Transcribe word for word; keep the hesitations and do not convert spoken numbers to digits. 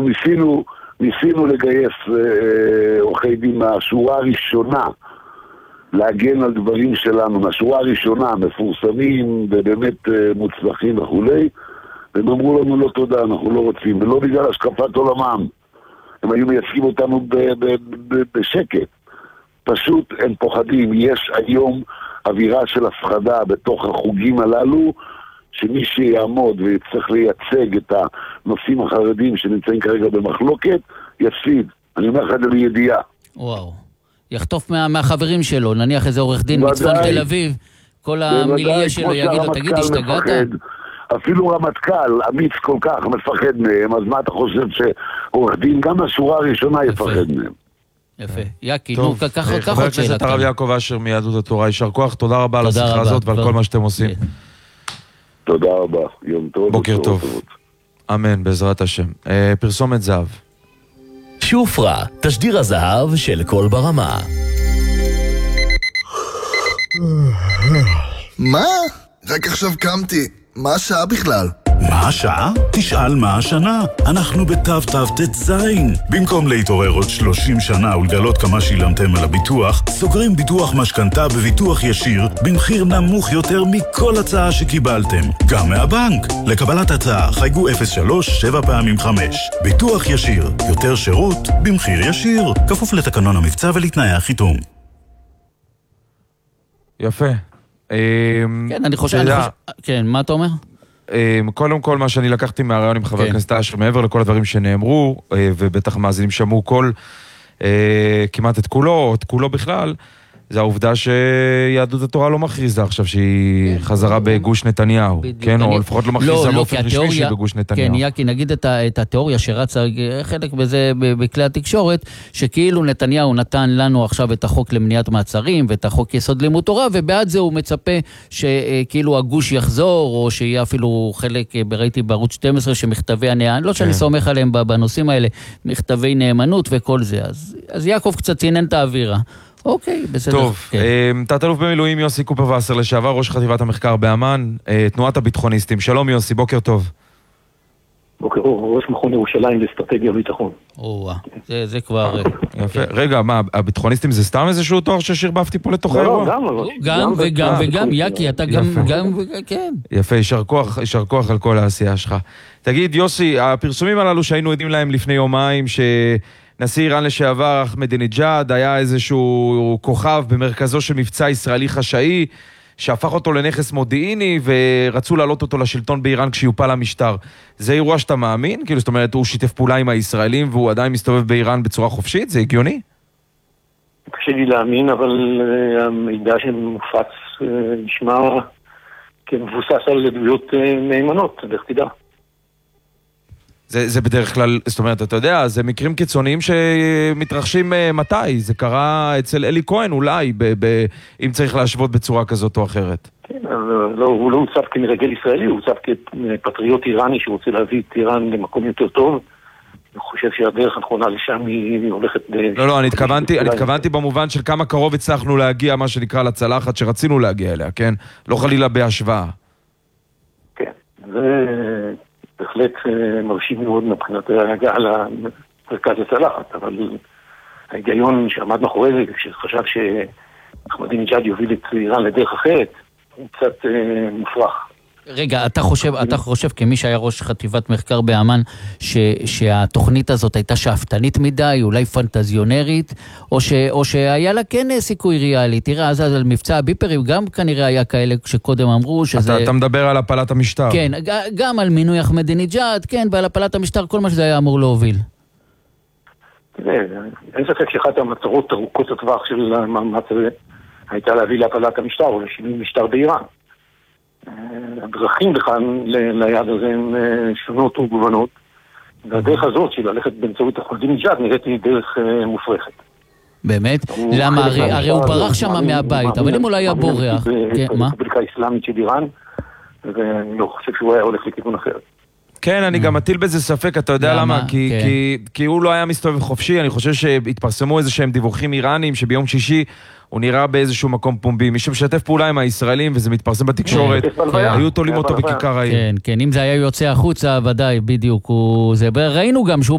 אנחנו ניסינו, ניסינו לגייס עורכי דין מהשורה הראשונה, להגן על דברים שלנו, מהשורה הראשונה, מפורסמים ובאמת מוצלחים וכולי, והם אמרו לנו לא תודה, אנחנו לא רוצים, ולא בגלל השקפת עולמם. הם היו מייצגים אותנו ב- ב- ב- בשקט. פשוט הם פוחדים. יש היום אווירה של הפחדה בתוך החוגים הללו, שמי שיעמוד ויצטרך לייצג את הנושאים החרדים שנמצאים כרגע במחלוקת, יפסיד. אני אומר לך את זה לידיעה. וואו. יחטוף מה, מהחברים שלו, נניח איזה עורך דין מצפון תל אביב, כל המיליה שלו יגיד לו, תגיד, השתגעת? אפילו רמטכ"ל, אמיץ כל כך, מפחד מהם, אז מה אתה חושב שעורך דין גם השורה הראשונה יפחד מהם? יפה. יקי, נו, ככה עוד שאלה. חבר הכנסת הרב יעקב אשר מיהדות התורה, יישר כוח, תודה רבה על השיחה הזאת ועל כל מה שאתם עושים. תודה רבה, יום טוב. בוקר טוב. אמן, בעזרת השם. פרסומת זהב. שופרה, תשדיר הזהב של כל ברמה. מה? רק עכשיו קמתי. מה השעה בכלל? מה השעה? תשאל מה השנה. אנחנו בתו תו תזין. במקום להתעורר עוד שלושים שנה ולגלות כמה שילמתם על הביטוח, סוגרים ביטוח משכנתה בביטוח ישיר במחיר נמוך יותר מכל הצעה שקיבלתם. גם מהבנק. לקבלת הצעה חייגו אפס שלוש שבע פעמים חמש. ביטוח ישיר. יותר שירות במחיר ישיר. כפוף לתקנון המבצע ולתנאי החיתום. יפה. כן, אני חושב... כן, מה אתה אומר? קודם כל, מה שאני לקחתי מהרעיון עם חבר הכנסת אשר, מעבר לכל הדברים שנאמרו, ובטח מאזינים שמעו כל, כמעט את כולו, או את כולו בכלל, זה העובדה שיהדות התורה לא מכריזה עכשיו שהיא חזרה בגוש נתניהו, כן? או לפחות לא מכריזה באופן רשמי שהיא בגוש נתניהו. כן, יקי, נגיד את התיאוריה שרצה חלק בזה בכלי התקשורת, שכאילו נתניהו נתן לנו עכשיו את החוק למניעת מעצרים, ואת החוק יסוד לימוד תורה, ובעד זה הוא מצפה שכאילו הגוש יחזור, או שיהיה אפילו חלק, ראיתי בערוץ שתים עשרה, שמכתבי הנאמנות, לא שאני סומך עליהם בנושאים האלה, מכתבי נאמנות וכל זה. אז יעקב קצת צינן את האווירה. אוקיי, בסדר. טוב, תת-אלוף במילואים יוסי קופר וסר לשעבר, ראש חטיבת המחקר באמ"ן, תנועת הביטחוניסטים. שלום יוסי, בוקר טוב. בוקר אור, ראש מכון ירושלים לאסטרטגיה וביטחון. או-אה, זה כבר... יפה. רגע, מה, הביטחוניסטים זה סתם איזשהו תואר ששרבבתי פה לתוך האירוע? לא, גם וגם וגם, יקי, אתה גם, גם כן. יפה, יישר כוח, יישר כוח על כל העשייה שלך. תגיד, יוסי, הפרסומים הללו שהיינו עדים להם לפני יומיים, ש... נשיא איראן לשעבר אחמדינג'אד היה איזשהו כוכב במרכזו של מבצע ישראלי חשאי, שהפך אותו לנכס מודיעיני, ורצו להעלות אותו לשלטון באיראן כשיופל המשטר. זה אירוע שאתה מאמין? כאילו, זאת אומרת, הוא שיתף פעולה עם הישראלים, והוא עדיין מסתובב באיראן בצורה חופשית? זה הגיוני? קשה לי להאמין, אבל המידע שמופץ נשמע כמבוסס על עדויות נאמנות, דרך תדע. זה, זה בדרך כלל, זאת אומרת, אתה יודע, זה מקרים קיצוניים שמתרחשים מתי? זה קרה אצל אלי כהן אולי, ב, ב, אם צריך להשוות בצורה כזאת או אחרת. כן, לא, הוא לא הוצב כמרגל ישראלי, הוא הוצב כפטריוט איראני שרוצה להביא את איראן למקום יותר טוב. אני חושב שהדרך הנכונה לשם היא הולכת... לא, לא, אני התכוונתי, אני התכוונתי במובן של כמה קרוב הצלחנו להגיע, מה שנקרא לצלחת שרצינו להגיע אליה, כן? לא חלילה בהשוואה. כן, זה... בהחלט מרשים מאוד מבחינת ההגעה למרכז הצלחת, אבל ההיגיון שעמד מאחורי זה, כשחשב שאחמדינג'אד יוביל את איראן לדרך אחרת, הוא קצת מופרך. רגע, אתה חושב, אתה חושב כמי שהיה ראש חטיבת מחקר באמ"ן, ש, שהתוכנית הזאת הייתה שאפתנית מדי, אולי פנטזיונרית, או, ש, או שהיה לה כן סיכוי ריאלי? תראה, אז על מבצע הביפרים גם כנראה היה כאלה שקודם אמרו שזה... אתה, אתה מדבר על הפלת המשטר. כן, גם על מינוי אחמדינג'אד, כן, ועל הפלת המשטר, כל מה שזה היה אמור להוביל. תראה, אין ספק שאחת המטרות ארוכות הטווח של המאמץ הזה, הייתה להביא להפלת המשטר, או לשינוי משטר באיראן. הדרכים לכאן ליד הזה הן שונות ומגוונות, והדרך הזאת של ללכת באמצעות אחמדינג'אד נראית לי דרך מופרכת. באמת? למה? הרי הוא ברח שם מהבית, אבל אם הוא לא היה בורח... ברפובליקה האסלאמית של איראן, ואני לא חושב שהוא היה הולך לכיוון אחר. כן, אני גם מטיל בזה ספק, אתה יודע למה? כי הוא לא היה מסתובב חופשי, אני חושב שהתפרסמו איזה שהם דיווחים איראנים, שביום שישי הוא נראה באיזשהו מקום פומבי. מי שמשתף פעולה עם הישראלים, וזה מתפרסם בתקשורת, היו תולים אותו בכיכר העיר. כן, כן, אם זה היה יוצא החוצה, ודאי, בדיוק. ראינו גם שהוא